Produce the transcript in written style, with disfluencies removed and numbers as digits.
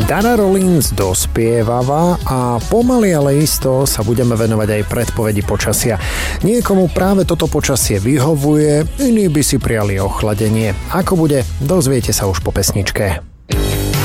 Dana Rollins dospievava a pomaly ale isto sa budeme venovať aj predpovedi počasia. Niekomu práve toto počasie vyhovuje, iní by si priali ochladenie. Ako bude, dozviete sa už po pesničke.